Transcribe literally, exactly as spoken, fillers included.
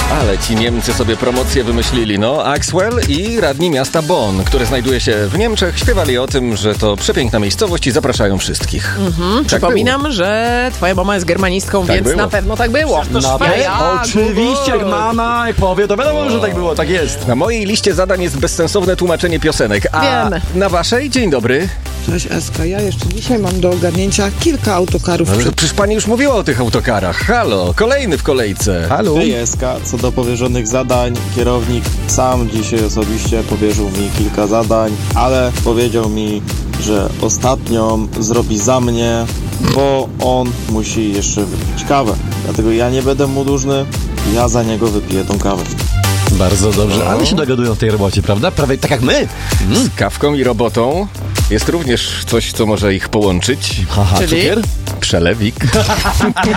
Ale ci Niemcy sobie promocję wymyślili, no. Axwell i radni miasta Bonn, które znajduje się w Niemczech, śpiewali o tym, że to przepiękna miejscowość i zapraszają wszystkich. Mhm. Tak Przypominam, było. że twoja mama jest germanistką, tak więc było. na pewno tak było. Na pewno. Oczywiście, jak mama, jak powie, to wiadomo, o. że tak było, tak jest. Na mojej liście zadań jest bezsensowne tłumaczenie piosenek, a Wiemy. na waszej? Dzień dobry. Cześć Eska, ja jeszcze dzisiaj mam do ogarnięcia kilka autokarów. No, przed... Przecież pani już mówiła o tych autokarach. Halo, kolejny w kolejce. Halo. Cześć Eska, co do powierzonych zadań, kierownik sam dzisiaj osobiście powierzył mi kilka zadań, ale powiedział mi, że ostatnią zrobi za mnie, bo on musi jeszcze wypić kawę. Dlatego ja nie będę mu dłużny, ja za niego wypiję tą kawę. Bardzo dobrze, ale się dogadują w tej robocie, prawda? Prawie tak jak my. Mm. Z kawką i robotą jest również coś, co może ich połączyć. Haha, Czyli? cukier? Przelewik.